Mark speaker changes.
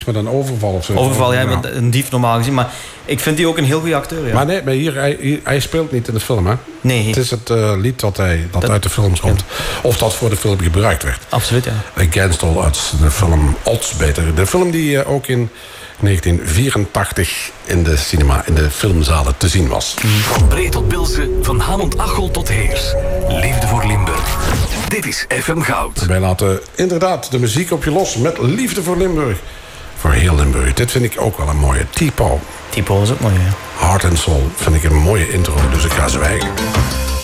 Speaker 1: Met een overval of zo.
Speaker 2: Overval, ja, met een dief normaal gezien. Maar ik vind die ook een heel goede acteur. Ja.
Speaker 1: Maar nee, maar hij speelt niet in de film, hè?
Speaker 2: Nee.
Speaker 1: Het is het lied dat uit de films komt. Of dat voor de film gebruikt werd.
Speaker 2: Absoluut, ja.
Speaker 1: Against All Odds. De film Odds beter. De film die ook in 1984 in de filmzalen te zien was.
Speaker 3: Van Bree tot Bilse, van Hamond-Achel tot Heers. Liefde voor Limburg. Dit is FM Goud.
Speaker 1: Wij laten inderdaad de muziek op je los met Liefde voor Limburg. Voor heel Limburg. Dit vind ik ook wel een mooie. T-Paul.
Speaker 2: T-Paul is ook mooi, ja.
Speaker 1: Heart and Soul vind ik een mooie intro, dus ik ga zwijgen.